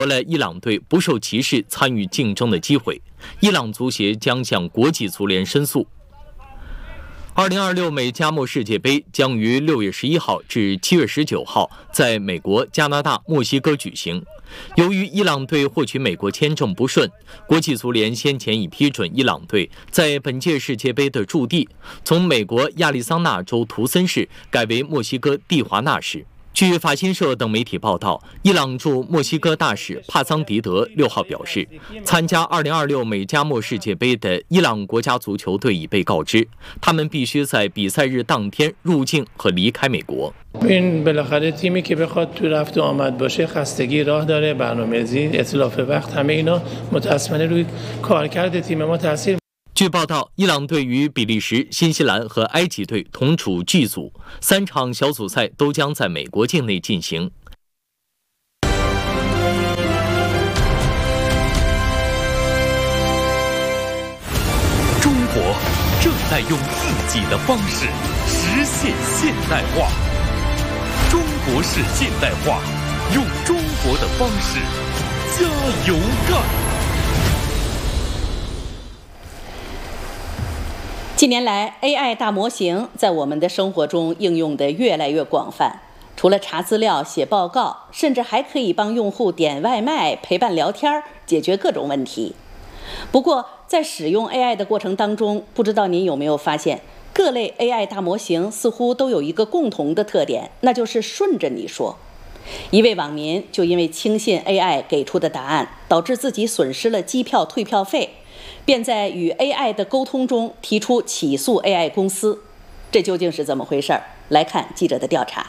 了伊朗队不受歧视参与竞争的机会，伊朗足协将向国际足联申诉。2026美加墨世界杯将于6月11号至7月19号在美国、加拿大、墨西哥举行。由于伊朗队获取美国签证不顺，国际足联先前已批准伊朗队在本届世界杯的驻地从美国亚利桑那州图森市改为墨西哥蒂华纳市。据法新社等媒体报道，伊朗驻墨西哥大使帕桑迪德6号表示，参加2026美加墨世界杯的伊朗国家足球队已被告知，他们必须在比赛日当天入境和离开美国。 این بالاخره تیمی که بخواد تو رفت و آمد باشه خستگی راه داره، برنامه‌ریزی، اتلاف وقت، همه اینا متأسفانه روی کارکرد تیم ما تاثیر。 据报道，伊朗队与比利时、新西兰和埃及队同处 G 组，3场小组赛都将在美国境内进行。 中国正在用自己的方式实现现代化。中国式现代化，用中国的方式加油干。 近年来 ，AI 大模型在我们的生活中应用的越来越广泛。除了查资料、写报告，甚至还可以帮用户点外卖、陪伴聊天，解决各种问题。不过，在使用 AI 的过程当中，不知道您有没有发现，各类 AI 大模型似乎都有一个共同的特点，那就是顺着你说。一位网民就因为轻信 AI 给出的答案，导致自己损失了机票退票费。便在与 AI 的沟通中提出起诉 AI 公司，这究竟是怎么回事？来看记者的调查。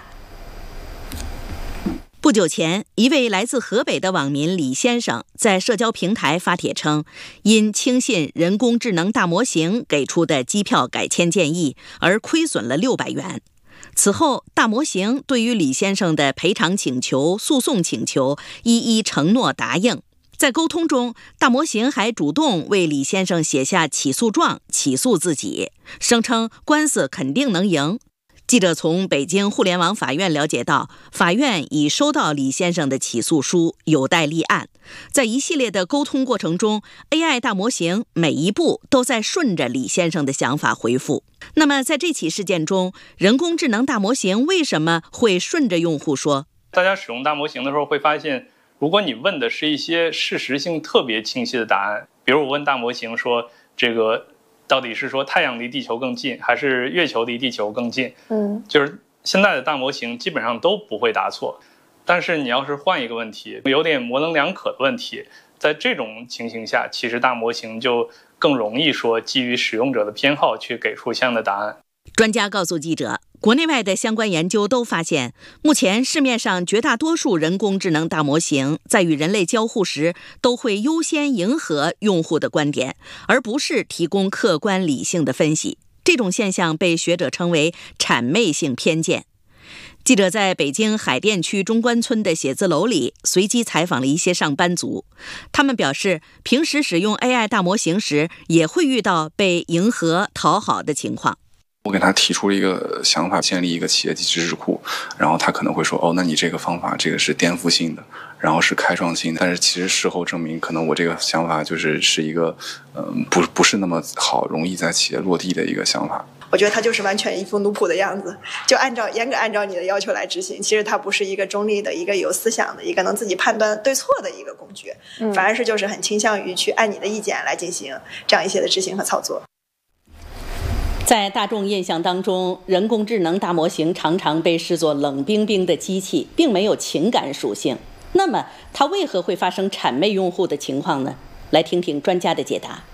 不久前，一位来自河北的网民李先生在社交平台发帖称，因轻信人工智能大模型给出的机票改签建议而亏损了600元。此后，大模型对于李先生的赔偿请求、诉讼请求一一承诺答应。在沟通中，大模型还主动为李先生写下起诉状，起诉自己，声称官司肯定能赢。记者从北京互联网法院了解到，法院已收到李先生的起诉书，有待立案。在一系列的沟通过程中 ，AI 大模型每一步都在顺着李先生的想法回复。那么，在这起事件中，人工智能大模型为什么会顺着用户说？ 大家使用大模型的时候会发现，如果你问的是一些事实性特别清晰的答案，比如我问大模型说，这个到底是说太阳离地球更近，还是月球离地球更近？就是现在的大模型基本上都不会答错。但是你要是换一个问题，有点模棱两可的问题，在这种情形下，其实大模型就更容易说基于使用者的偏好去给出相应的答案。 专家告诉记者，国内外的相关研究都发现，目前市面上绝大多数人工智能大模型在与人类交互时，都会优先迎合用户的观点，而不是提供客观理性的分析。这种现象被学者称为谄媚性偏见。记者在北京海淀区中关村的写字楼里随机采访了一些上班族，他们表示，平时使用 AI 大模型时，也会遇到被迎合、讨好的情况。 我给他提出了一个想法，建立一个企业级知识库，然后他可能会说，哦，那你这个方法这个是颠覆性的，然后是开创性的，但是其实事后证明，可能我这个想法是一个不是那么好容易在企业落地的一个想法。 我觉得它就是完全一副奴仆的样子，就严格按照你的要求来执行。其实它不是一个中立的、一个有思想的、一个能自己判断对错的一个工具，反而是就是很倾向于去按你的意见来进行这样一些的执行和操作。 在大众印象当中，人工智能大模型常常被视作冷冰冰的机器，并没有情感属性。那么，它为何会发生谄媚用户的情况呢？来听听专家的解答。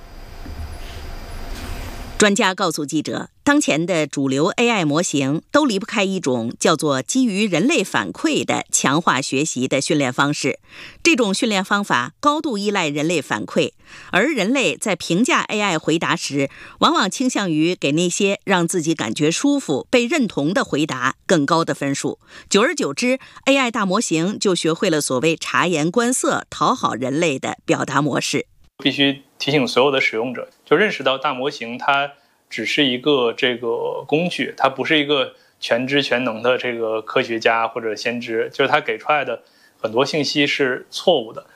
专家告诉记者，当前的主流 AI 模型都离不开一种叫做基于人类反馈的强化学习的训练方式。这种训练方法高度依赖人类反馈，而人类在评价 AI 回答时，往往倾向于给那些让自己感觉舒服、被认同的回答更高的分数。久而久之 ，AI 大模型就学会了所谓察言观色、讨好人类的表达模式。 必须提醒所有的使用者，就认识到大模型它只是一个这个工具，它不是一个全知全能的这个科学家或者先知，就是它给出来的很多信息是错误的。